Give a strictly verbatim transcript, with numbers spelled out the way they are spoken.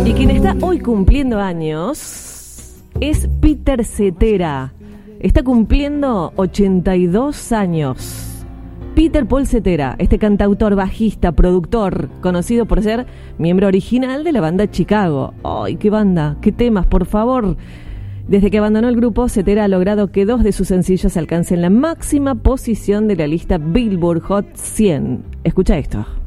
Y quien está hoy cumpliendo años es Peter Cetera. Está cumpliendo ochenta y dos años. Peter Paul Cetera, este cantautor, bajista, productor, conocido por ser miembro original de la banda Chicago. ¡Ay, qué banda! ¡Qué temas, por favor! Desde que abandonó el grupo, Cetera ha logrado que dos de sus sencillos alcancen la máxima posición de la lista Billboard Hot cien. Escucha esto.